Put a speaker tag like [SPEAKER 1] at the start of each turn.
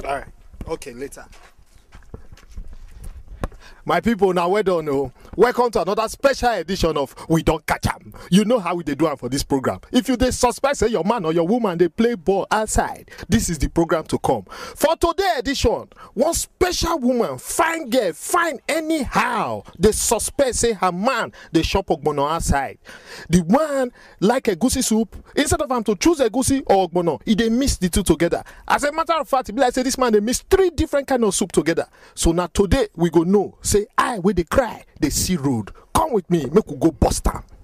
[SPEAKER 1] All right. Okay, later. My people, now well done. Oh. Welcome to another special edition of We Don't Catch 'em. You know how we dey do am for this program. If you dey suspect say your man or your woman they play ball outside, this is the program to come. For today's edition, one special woman, fine girl, fine anyhow, they suspect say her man they shop ogbono outside. The one like a goosey soup, instead of him to choose a goosey or ogbono, he they mix the two together. As a matter of fact, it be like say this man they mix 3 different kind of soup together. So now today we go know. Say I where they cry, they see road. Come with me, make we go bust am.